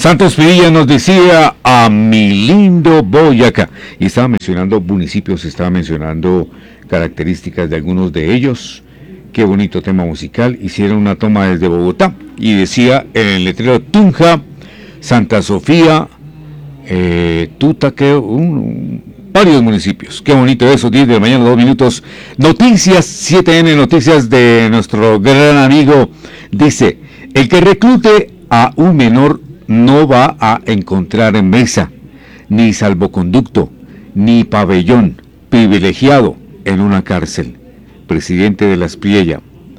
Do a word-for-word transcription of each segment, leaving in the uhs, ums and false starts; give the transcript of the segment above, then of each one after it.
Santos Pinilla nos decía a mi lindo Boyacá. Y estaba mencionando municipios, estaba mencionando características de algunos de ellos. Qué bonito tema musical. Hicieron una toma desde Bogotá y decía en el letrero Tunja, Santa Sofía, eh, Tutaque, un, varios municipios. Qué bonito eso, diez de la mañana, dos minutos. Noticias, siete ene Noticias de nuestro gran amigo. Dice, el que reclute a un menor no va a encontrar mesa, ni salvoconducto, ni pabellón privilegiado en una cárcel. Presidente de la Espriella.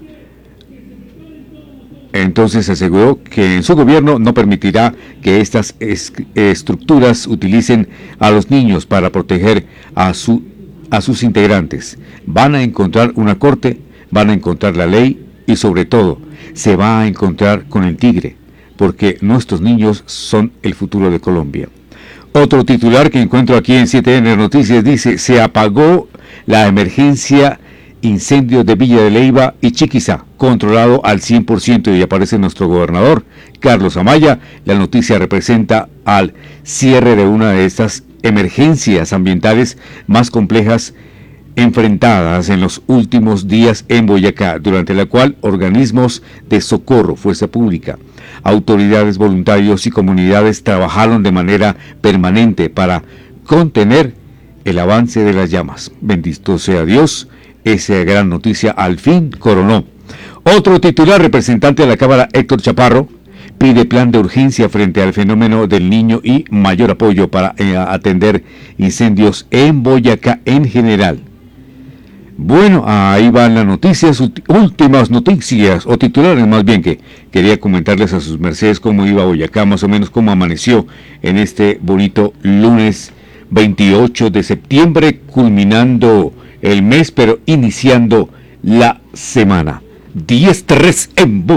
Entonces aseguró que en su gobierno no permitirá que estas estructuras utilicen a los niños para proteger a, su, a sus integrantes. Van a encontrar una corte, van a encontrar la ley y sobre todo se va a encontrar con el tigre, porque nuestros niños son el futuro de Colombia. Otro titular que encuentro aquí en siete ene Noticias dice, se apagó la emergencia incendio de Villa de Leyva y Chiquizá, controlado al cien por ciento, y aparece nuestro gobernador, Carlos Amaya. La noticia representa al cierre de una de estas emergencias ambientales más complejas enfrentadas en los últimos días en Boyacá, durante la cual organismos de socorro, fuerza pública, autoridades, voluntarios y comunidades trabajaron de manera permanente para contener el avance de las llamas. Bendito sea Dios. Esa gran noticia al fin coronó. Otro titular, representante de la Cámara, Héctor Chaparro, pide plan de urgencia frente al fenómeno del Niño y mayor apoyo para eh, atender incendios en Boyacá en general. Bueno, ahí van las noticias, últimas noticias, o titulares más bien, que quería comentarles a sus mercedes cómo iba Boyacá, más o menos cómo amaneció en este bonito lunes veintiocho de septiembre, culminando el mes, pero iniciando la semana. diez tres en